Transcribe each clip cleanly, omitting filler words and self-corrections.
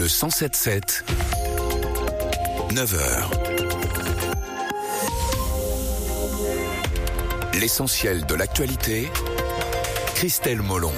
Le 107.7, 9h. L'essentiel de l'actualité, Christelle Molon.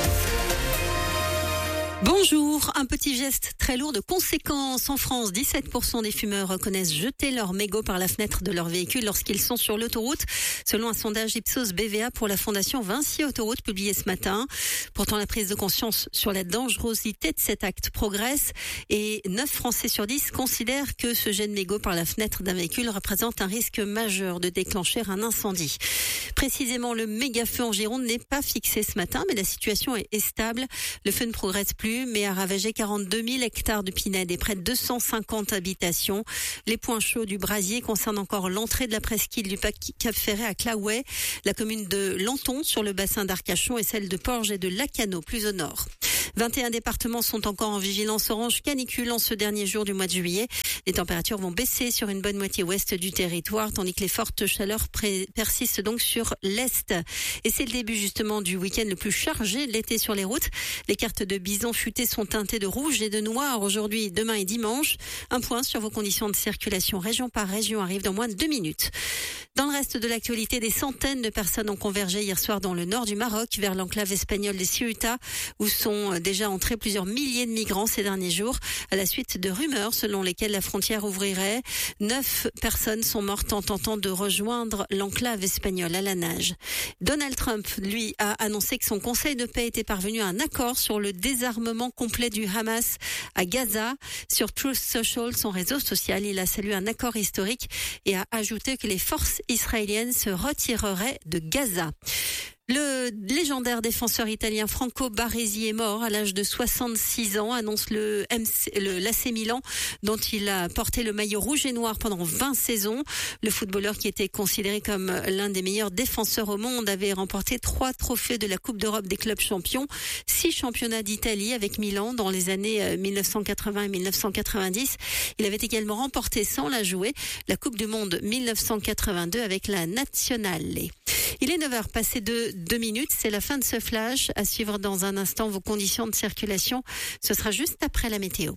Bonjour, un petit geste très lourd de conséquences. En France, 17% des fumeurs reconnaissent jeter leur mégot par la fenêtre de leur véhicule lorsqu'ils sont sur l'autoroute, selon un sondage Ipsos BVA pour la fondation Vinci Autoroute publié ce matin. Pourtant, la prise de conscience sur la dangerosité de cet acte progresse et 9 Français sur 10 considèrent que ce jet de mégot par la fenêtre d'un véhicule représente un risque majeur de déclencher un incendie. Précisément, le méga-feu en Gironde n'est pas fixé ce matin, mais la situation est stable. Le feu ne progresse plus, mais a ravagé 42 000 hectares de pinèdes et près de 250 habitations. Les points chauds du brasier concernent encore l'entrée de la presqu'île du Cap Ferret à Claouet, la commune de Lanton sur le bassin d'Arcachon et celle de Porges et de Lacanau plus au nord. 21 départements sont encore en vigilance orange canicule en ce dernier jour du mois de juillet. Les températures vont baisser sur une bonne moitié ouest du territoire, tandis que les fortes chaleurs persistent donc sur l'est. Et c'est le début justement du week-end le plus chargé de l'été sur les routes. Les cartes de bison futé sont teintées de rouge et de noir aujourd'hui, demain et dimanche. Un point sur vos conditions de circulation région par région arrive dans moins de 2 minutes. Dans le reste de l'actualité, des centaines de personnes ont convergé hier soir dans le nord du Maroc vers l'enclave espagnole de Ceuta, où sont déjà entrés plusieurs milliers de migrants ces derniers jours, à la suite de rumeurs selon lesquelles la frontière ouvrirait. 9 personnes sont mortes en tentant de rejoindre l'enclave espagnole à la nage. Donald Trump, lui, a annoncé que son conseil de paix était parvenu à un accord sur le désarmement complet du Hamas à Gaza. Sur Truth Social, son réseau social, il a salué un accord historique et a ajouté que les forces israéliennes se retireraient de Gaza. Le légendaire défenseur italien Franco Baresi est mort à l'âge de 66 ans, annonce l'AC Milan, dont il a porté le maillot rouge et noir pendant 20 saisons. Le footballeur, qui était considéré comme l'un des meilleurs défenseurs au monde, avait remporté 3 trophées de la Coupe d'Europe des clubs champions, 6 championnats d'Italie avec Milan dans les années 1980 et 1990. Il avait également remporté, sans la jouer, la Coupe du Monde 1982 avec la Nazionale. Il est 9h passé de 2 minutes. C'est la fin de ce flash. À suivre dans un instant vos conditions de circulation. Ce sera juste après la météo.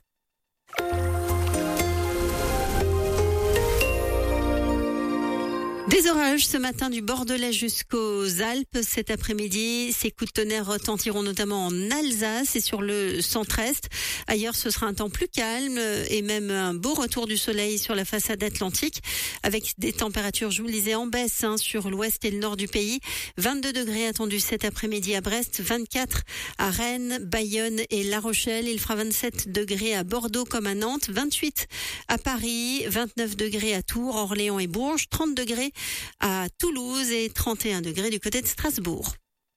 Des orages ce matin du Bordelais jusqu'aux Alpes. Cet après-midi, ces coups de tonnerre retentiront notamment en Alsace et sur le centre-est. Ailleurs, ce sera un temps plus calme et même un beau retour du soleil sur la façade atlantique avec des températures, je vous le disais, en baisse sur l'ouest et le nord du pays. 22 degrés attendus cet après-midi à Brest, 24 à Rennes, Bayonne et La Rochelle. Il fera 27 degrés à Bordeaux comme à Nantes, 28 à Paris, 29 degrés à Tours, Orléans et Bourges, 30 degrés à Toulouse et 31 degrés du côté de Strasbourg.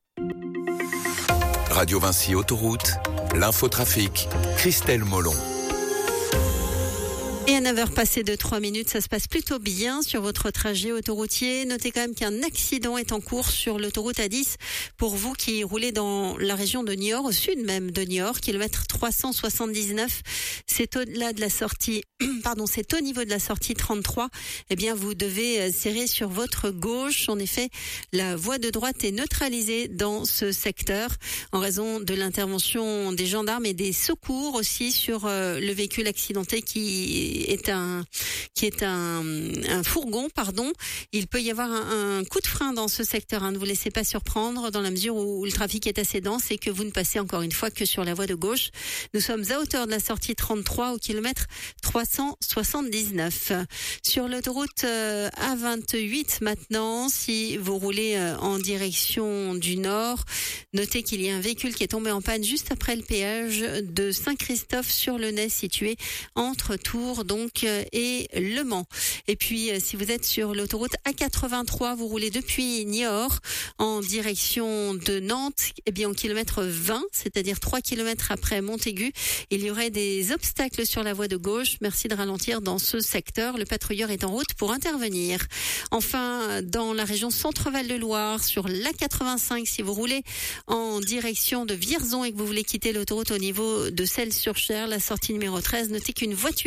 Radio Vinci Autoroute, l'infotrafic, Christelle Molon. Et à 9h passé de 3 minutes, ça se passe plutôt bien sur votre trajet autoroutier. Notez quand même qu'un accident est en cours sur l'autoroute A10 pour vous qui roulez dans la région de Niort, au sud même de Niort, kilomètre 379. C'est au-delà de la sortie, c'est au niveau de la sortie 33. Eh bien, vous devez serrer sur votre gauche. En effet, la voie de droite est neutralisée dans ce secteur en raison de l'intervention des gendarmes et des secours aussi sur le véhicule accidenté qui est un fourgon, Il peut y avoir un coup de frein dans ce secteur. Ne vous laissez pas surprendre dans la mesure où le trafic est assez dense et que vous ne passez encore une fois que sur la voie de gauche. Nous sommes à hauteur de la sortie 33 au kilomètre 379. Sur l'autoroute A28 maintenant, si vous roulez en direction du nord, notez qu'il y a un véhicule qui est tombé en panne juste après le péage de Saint-Christophe-sur-le-Nez situé entre Tours et Le Mans. Et puis si vous êtes sur l'autoroute A83, vous roulez depuis Niort en direction de Nantes, au kilomètre 20, c'est-à-dire 3 kilomètres après Montaigu, il y aurait des obstacles sur la voie de gauche. Merci de ralentir dans ce secteur. Le patrouilleur est en route pour intervenir. Enfin, dans la région Centre-Val de Loire, sur l'A85, si vous roulez en direction de Vierzon et que vous voulez quitter l'autoroute au niveau de Celles-sur-Cher, la sortie numéro 13, notez qu'une voiture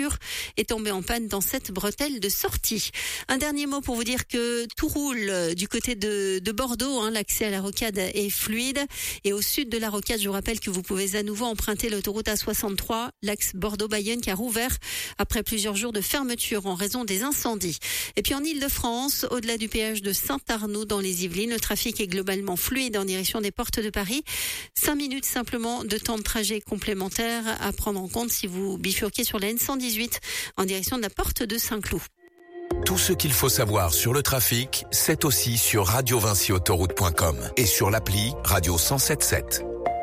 est tombé en panne dans cette bretelle de sortie. Un dernier mot pour vous dire que tout roule du côté de Bordeaux. L'accès à la rocade est fluide. Et au sud de la rocade, je vous rappelle que vous pouvez à nouveau emprunter l'autoroute A63, l'axe Bordeaux-Bayonne qui a rouvert après plusieurs jours de fermeture en raison des incendies. Et puis en Ile-de-France, au-delà du péage de Saint-Arnaud dans les Yvelines, le trafic est globalement fluide en direction des portes de Paris. 5 minutes simplement de temps de trajet complémentaire à prendre en compte si vous bifurquez sur la N118 en direction de la porte de Saint-Cloud. Tout ce qu'il faut savoir sur le trafic, c'est aussi sur radiovinciautoroute.com et sur l'appli Radio 107.7.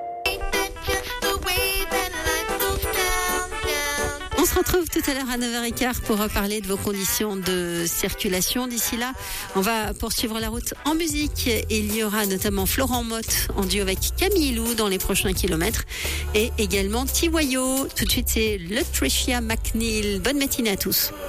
On se retrouve tout à l'heure à 9h15 pour parler de vos conditions de circulation. D'ici là, on va poursuivre la route en musique. Il y aura notamment Florent Motte en duo avec Camille Lou dans les prochains kilomètres et également Tiwayo. Tout de suite, c'est Latricia McNeil. Bonne matinée à tous.